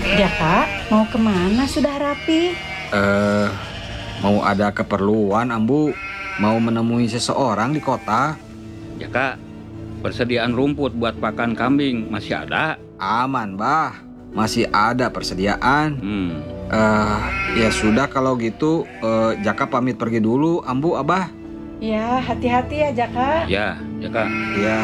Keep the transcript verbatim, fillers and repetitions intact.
Jaka, mau kemana sudah rapi? Eh, mau ada keperluan, Ambu. Mau menemui seseorang di kota. Jaka, persediaan rumput buat pakan kambing masih ada? Aman, Bah. Masih ada persediaan. Hmm. Eh, ya sudah kalau gitu, eh, Jaka pamit pergi dulu, Ambu, Abah. Ya, hati-hati ya Jaka. Ya, Jaka. Ya.